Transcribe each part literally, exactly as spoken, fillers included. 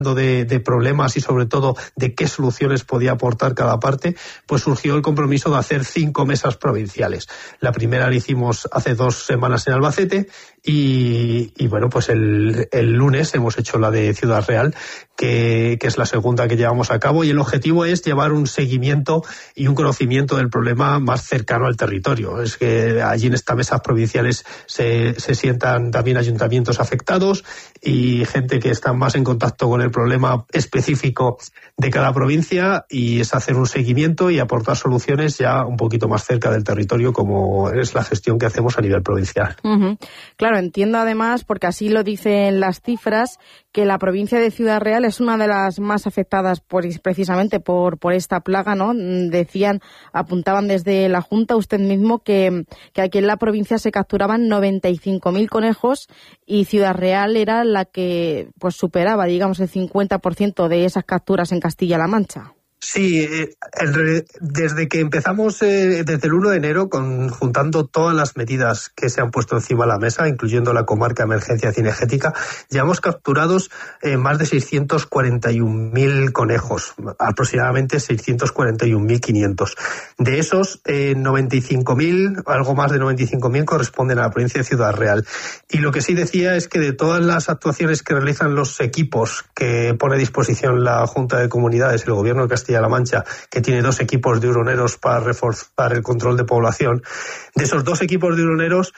De, de problemas y sobre todo de qué soluciones podía aportar cada parte, pues surgió el compromiso de hacer cinco mesas provinciales. La primera la hicimos hace dos semanas en Albacete y, y bueno, pues el, el lunes hemos hecho la de Ciudad Real, que, que es la segunda que llevamos a cabo, y el objetivo es llevar un seguimiento y un conocimiento del problema más cercano al territorio. Es que allí en estas mesas provinciales se, se sientan también ayuntamientos afectados y gente que está más en contacto con el problema específico de cada provincia, y es hacer un seguimiento y aportar soluciones ya un poquito más cerca del territorio, como es la gestión que hacemos a nivel provincial. Uh-huh. Claro, entiendo además, porque así lo dicen las cifras, que la provincia de Ciudad Real es una de las más afectadas por, precisamente por, por esta plaga, ¿no? Decían, apuntaban desde la Junta, usted mismo, que, que aquí en la provincia se capturaban noventa y cinco mil conejos y Ciudad Real era la que pues superaba, digamos, el cincuenta por ciento de esas capturas en Castilla-La Mancha. Sí, el, desde que empezamos, eh, desde el uno de enero, con, juntando todas las medidas que se han puesto encima de la mesa, incluyendo la comarca de emergencia cinegética, ya hemos capturado eh, más de seiscientos cuarenta y un mil conejos, aproximadamente seiscientos cuarenta y un mil quinientos. De esos, eh, noventa y cinco mil, algo más de noventa y cinco mil corresponden a la provincia de Ciudad Real. Y lo que sí decía es que de todas las actuaciones que realizan los equipos que pone a disposición la Junta de Comunidades, el Gobierno de Castilla la Mancha, que tiene dos equipos de huroneros para reforzar el control de población. De esos dos equipos de huroneros,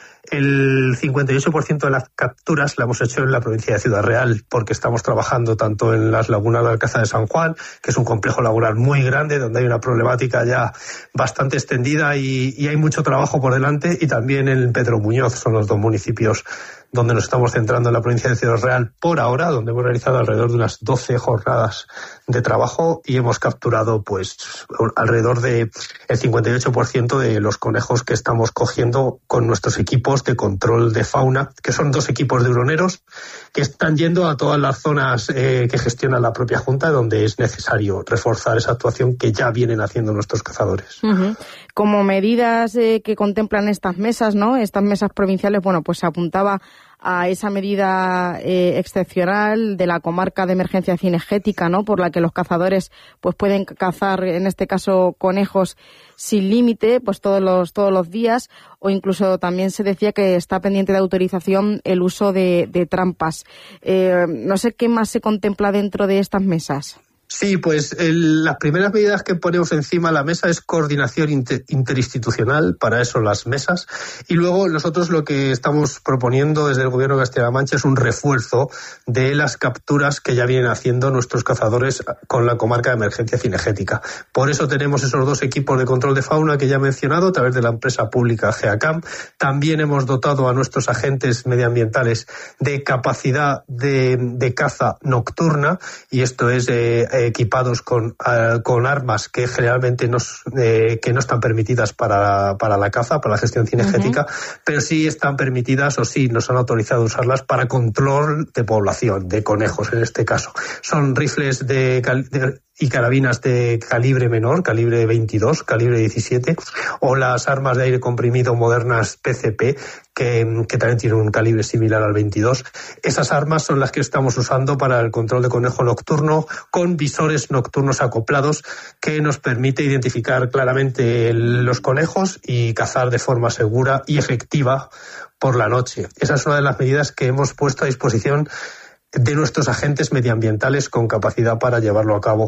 el cincuenta y ocho por ciento de las capturas la hemos hecho en la provincia de Ciudad Real, porque estamos trabajando tanto en las lagunas de Alcázar de San Juan, que es un complejo lagunar muy grande, donde hay una problemática ya bastante extendida y, y hay mucho trabajo por delante, y también en Pedro Muñoz, son los dos municipios donde nos estamos centrando en la provincia de Ciudad Real por ahora, donde hemos realizado alrededor de unas doce jornadas de trabajo y hemos capturado pues alrededor de el cincuenta y ocho por ciento de los conejos que estamos cogiendo con nuestros equipos de control de fauna, que son dos equipos de huroneros que están yendo a todas las zonas eh, que gestiona la propia Junta, donde es necesario reforzar esa actuación que ya vienen haciendo nuestros cazadores. Uh-huh. Como medidas eh, que contemplan estas mesas, ¿no? Estas mesas provinciales, bueno, pues se apuntaba a esa medida eh, excepcional de la comarca de emergencia cinegética, ¿no? Por la que los cazadores pues pueden cazar, en este caso, conejos sin límite, pues todos los todos los días, o incluso también se decía que está pendiente de autorización el uso de, de trampas. Eh, no sé qué más se contempla dentro de estas mesas. Sí, pues el, las primeras medidas que ponemos encima de la mesa es coordinación inter, interinstitucional, para eso las mesas, y luego nosotros lo que estamos proponiendo desde el Gobierno de Castilla-La Mancha es un refuerzo de las capturas que ya vienen haciendo nuestros cazadores con la comarca de emergencia cinegética. Por eso tenemos esos dos equipos de control de fauna que ya he mencionado a través de la empresa pública GEACAM. También hemos dotado a nuestros agentes medioambientales de capacidad de, de caza nocturna, y esto es eh, equipados con, uh, con armas que generalmente nos, eh, que no están permitidas para, para la caza, para la gestión cinegética, uh-huh. pero sí están permitidas, o sí nos han autorizado usarlas para control de población, de conejos en este caso. Son rifles de, de y carabinas de calibre menor, calibre veintidós, calibre diecisiete, o las armas de aire comprimido modernas P C P, que, que también tienen un calibre similar al veintidós. Esas armas son las que estamos usando para el control de conejo nocturno, con visores nocturnos acoplados, que nos permite identificar claramente el, los conejos y cazar de forma segura y efectiva por la noche. Esa es una de las medidas que hemos puesto a disposición de nuestros agentes medioambientales con capacidad para llevarlo a cabo.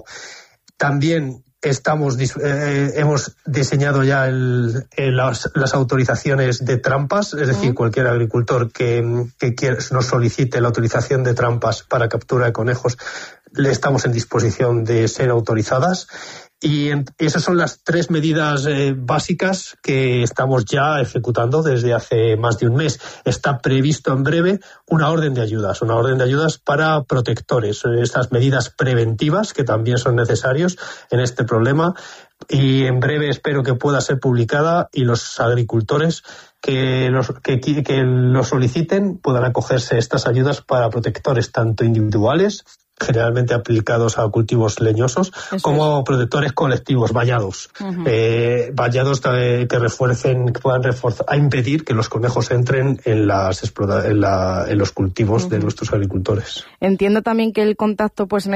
También estamos eh, hemos diseñado ya el, el, las, las autorizaciones de trampas, es decir, cualquier agricultor que, que quiera, nos solicite la autorización de trampas para captura de conejos, le estamos en disposición de ser autorizadas. Y esas son las tres medidas eh, básicas que estamos ya ejecutando desde hace más de un mes. Está previsto en breve una orden de ayudas, una orden de ayudas para protectores, estas medidas preventivas que también son necesarios en este problema. Y en breve espero que pueda ser publicada y los agricultores que los que, que lo soliciten puedan acogerse a estas ayudas para protectores tanto individuales generalmente aplicados a cultivos leñosos, Eso como es. protectores colectivos, vallados. Uh-huh. Eh, vallados que refuercen, que puedan reforzar, a impedir que los conejos entren en, las explota, en, la, en los cultivos uh-huh. de nuestros agricultores. Entiendo también que el contacto, pues